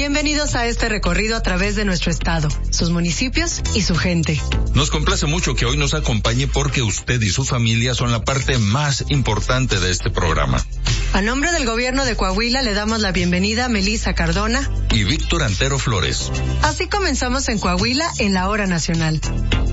Bienvenidos a este recorrido a través de nuestro estado, sus municipios y su gente. Nos complace mucho que hoy nos acompañe porque usted y su familia son la parte más importante de este programa. A nombre del gobierno de Coahuila le damos la bienvenida a Melissa Cardona y Víctor Antero Flores. Así comenzamos en Coahuila en la Hora Nacional.